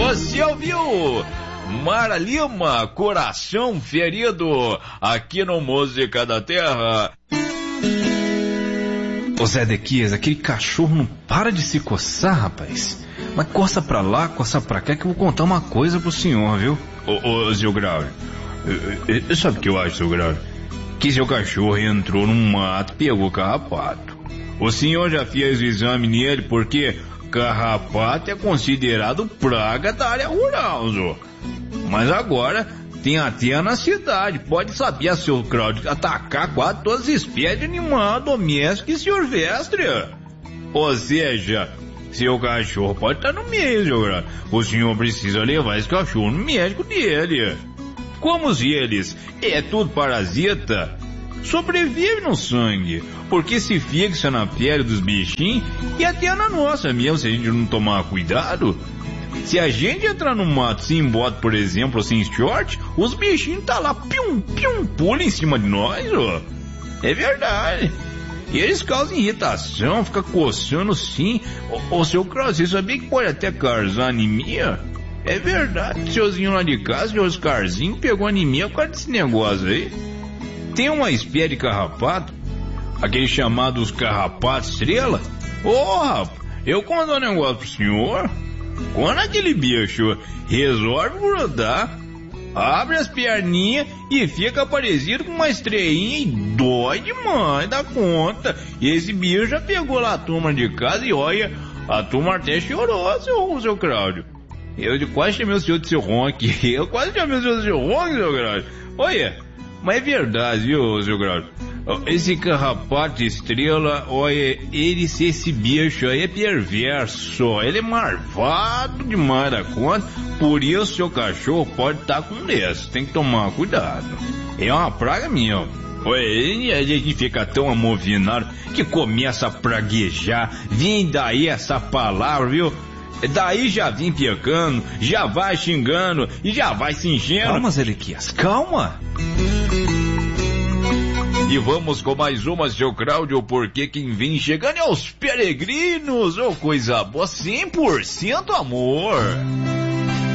Você ouviu Mara Lima, Coração Ferido, aqui no Música da Terra. Ô Zé Dequias, aquele cachorro não para de se coçar, rapaz. Mas coça pra lá, coça pra cá, que eu vou contar uma coisa pro senhor, viu? Ô, seu Grau, sabe o que eu acho, seu Grau? Que seu cachorro entrou num mato e pegou carrapato. O senhor já fez o exame nele porque carrapato é considerado praga da área rural, Zô. Mas agora tem até na cidade. Pode saber, seu Cláudio, atacar quase todas as espécies de animal doméstico e silvestre. Ou seja, seu cachorro pode estar no meio, seu Cláudio. O senhor precisa levar esse cachorro no médico dele. Como eles é tudo parasita, sobrevive no sangue, porque se fixa na pele dos bichinhos e até na nossa mesmo, se a gente não tomar cuidado. Se a gente entrar no mato sem bota, por exemplo, ou sem short, os bichinhos tá lá, pium, pium, pula em cima de nós, ó. É verdade. E eles causam irritação, fica coçando sim. Ô, seu Kraus, você sabia que pode até causar anemia? É verdade, seuzinho lá de casa, o Oscarzinho, pegou anemia por causa desse negócio aí. Tem uma espécie de carrapato, aquele chamado os carrapatos estrela. Ô, rapaz, eu conto um negócio pro senhor. Quando aquele bicho resolve grudar, abre as perninhas e fica parecido com uma estrelinha e dói demais da conta. E esse bicho já pegou lá a turma de casa e olha, a turma até chorou, seu Cláudio. Eu quase chamei o senhor de seu Ronque. Eu quase chamei o senhor de seu Ronque, seu Cláudio. Olha, mas é verdade, viu, seu Cláudio? Esse carrapato estrela, olha, esse bicho aí é perverso. Ele é marvado demais da conta. Por isso, seu cachorro pode estar com desse. Tem que tomar cuidado. É uma praga minha. Olha, a gente fica tão amovinado que começa a praguejar. Vem daí essa palavra, viu? Daí já vem pecando, já vai xingando e já vai se enchendo. Calma, Zelequias, calma. E vamos com mais uma, seu Cláudio, porque quem vem chegando é os peregrinos. Ô, coisa boa, 100% amor.